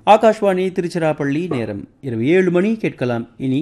ஆகாஷ்வாணி திருச்சிராப்பள்ளி. நேரம் இரவு 7 மணி. கேட்கலாம் இனி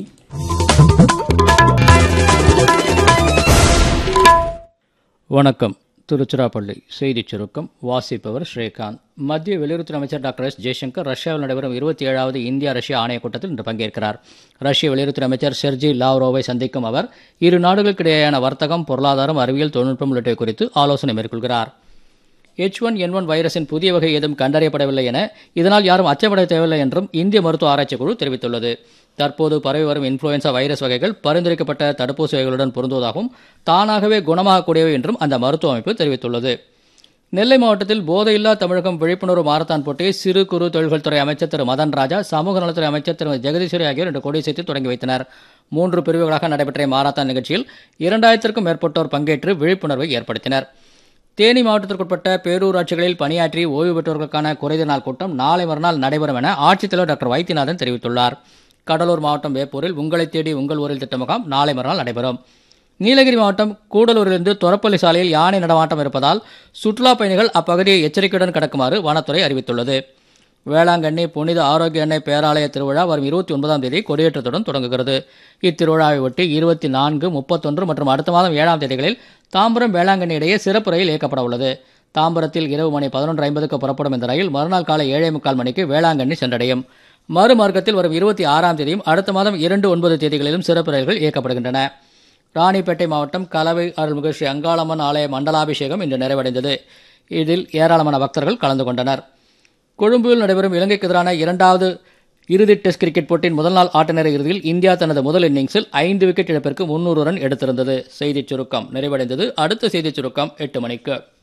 வணக்கம். திருச்சிராப்பள்ளி செய்திச் சுருக்கம் வாசிப்பவர் ஸ்ரீகாந்த். மத்திய வெளியுறவுத்துறை அமைச்சர் டாக்டர் எஸ் ஜெய்சங்கர் ரஷ்யாவில் நடைபெறும் 27வது இந்தியா ரஷ்யா ஆணையக் கூட்டத்தில் இன்று பங்கேற்கிறார். ரஷ்ய வெளியுறவுத்துறை அமைச்சர் செர்ஜி லாவ்ரோவை சந்திக்கும் அவர் இரு நாடுகளுக்கிடையேயான வர்த்தகம், பொருளாதாரம், அறிவியல், தொழில்நுட்பம் உள்ளிட்டவை குறித்து ஆலோசனை மேற்கொள்கிறார். H1N1 வைரஸின் புதிய வகை ஏதும் கண்டறியப்படவில்லை என, இதனால் யாரும் அச்சப்பட தேவையில்லை என்றும் இந்திய மருத்துவ ஆராய்ச்சி குழு தெரிவித்துள்ளது. தற்போது பரவி வரும் இன்ஃபுளுவன்சா வைரஸ் வகைகள் பரிந்துரைக்கப்பட்ட தடுப்பூசி வகைகளுடன் பொருந்துவதாகவும் தானாகவே குணமாகக்கூடியவை என்றும் அந்த மருத்துவ அமைப்பு தெரிவித்துள்ளது. நெல்லை மாவட்டத்தில் போதையில்லா தமிழகம் விழிப்புணர்வு மாரத்தான் போட்டியை சிறு குறு தொழில்கள் துறை அமைச்சர் திரு மதன் ராஜா, சமூக நலத்துறை அமைச்சர் திரு ஜெகதீஸ்வரி ஆகியோர் இன்று கொடியசைத்து தொடங்கி வைத்தனர். 3 பிரிவுகளாக நடைபெற்ற மாரத்தான் நிகழ்ச்சியில் 2000க்கும் மேற்பட்டோர் பங்கேற்று விழிப்புணர்வை ஏற்படுத்தினர். தேனி மாவட்டத்திற்குட்பட்ட பேரூராட்சிகளில் பணியாற்றி ஓய்வு பெற்றோர்களுக்கான குறைதீர் நாள் கூட்டம் நாளை மறுநாள் நடைபெறும் என ஆட்சித்தலைவர் டாக்டர் வைத்தியநாதன் தெரிவித்துள்ளார். கடலூர் மாவட்டம் வேப்பூரில் உங்களை தேடி உங்கள் ஊரில் திட்ட முகாம் நாளை மறுநாள் நடைபெறும். நீலகிரி மாவட்டம் கூடலூரிலிருந்து தொரப்பள்ளி சாலையில் யானை நடமாட்டம் இருப்பதால் சுற்றுலாப் பயணிகள் அப்பகுதியை எச்சரிக்கையுடன் கடக்குமாறு வனத்துறை அறிவித்துள்ளது. வேளாங்கண்ணி புனித ஆரோக்கிய எண்ணெய் பேராலய திருவிழா வரும் 29ஆம் தேதி கொடியேற்றத்துடன் தொடங்குகிறது. இத்திருவிழாவை ஒட்டி 24, 31 மற்றும் அடுத்த மாதம் 7ஆம் தேதிகளில் தாம்பரம் வேளாங்கண்ணி இடையே சிறப்பு ரயில் இயக்கப்பட உள்ளது. தாம்பரத்தில் இரவு மணி 11:50க்கு புறப்படும் இந்த ரயில் மறுநாள் காலை 7:45 மணிக்கு வேளாங்கண்ணி சென்றடையும். மறுமார்க்கத்தில் வரும் 26ஆம் தேதியும் அடுத்த மாதம் 2, 9 தேதிகளிலும் சிறப்பு ரயில்கள் இயக்கப்படுகின்றன. ராணிப்பேட்டை மாவட்டம் கலவை அருள்மிகு ஸ்ரீ அங்காளம்மன் ஆலய மண்டலாபிஷேகம் இன்று நிறைவடைந்தது. இதில் ஏராளமான பக்தர்கள் கலந்து கொண்டனர். கொழும்பில் நடைபெறும் இலங்கைக்கு எதிரான 2வது இறுதி டெஸ்ட் கிரிக்கெட் போட்டியின் முதல் நாள் ஆட்ட நேர இறுதியில் இந்தியா தனது முதல் இன்னிங்ஸில் 5 விக்கெட் இழப்பிற்கு 300 ரன் எடுத்திருந்தது. செய்திச் சுருக்கம் நிறைவடைந்தது. அடுத்த செய்திச் சுருக்கம் 8 மணிக்கு.